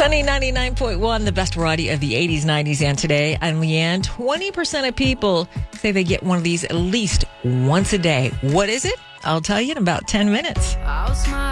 Sunny 99.1, the best variety of the 80s, 90s, and today. I'm Leanne. 20% of people say they get one of these at least once a day. What is it? I'll tell you in about 10 minutes. I'll smile.